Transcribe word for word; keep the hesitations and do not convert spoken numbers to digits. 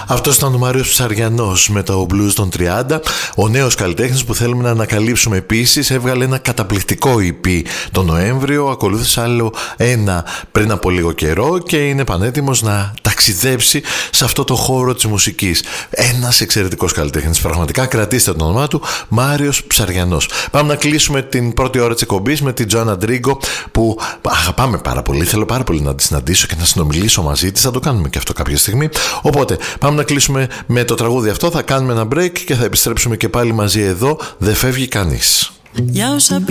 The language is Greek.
Αυτός ήταν ο Μάριος Ψαριανός με το Blues των τριάντα, ο νέος καλλιτέχνης που θέλουμε να ανακαλύψουμε. Επίσης έβγαλε ένα καταπληκτικό ι πι το Νοέμβριο, ακολούθησε άλλο ένα πριν από λίγο καιρό και είναι πανέτοιμος να ταξιδέψει σε αυτό το χώρο της μουσικής. Ένας εξαιρετικός καλλιτέχνης, πραγματικά κρατήστε το όνομά του, Μάριος Ψαριανός. Πάμε να κλείσουμε την πρώτη ώρα της εκπομπής με την Τζοάννα Ντρίγκο που αγαπάμε πάρα πολύ, θέλω πάρα πολύ να τη συναντήσω και να συνομιλήσω μαζί της, θα το κάνουμε και αυτό κάποια στιγμή. Οπότε πάμε να κλείσουμε με το τραγούδι αυτό, θα κάνουμε ένα break και θα επιστρέψουμε και πάλι μαζί εδώ, δεν φεύγει κανείς.